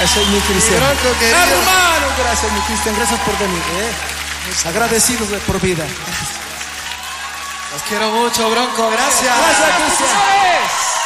Eso es mi Cristian. Bronco, querido. Hermano, gracias mi Cristian, gracias por venir. Agradecidos de por vida. Los quiero mucho, Bronco, gracias. Gracias, Cristian.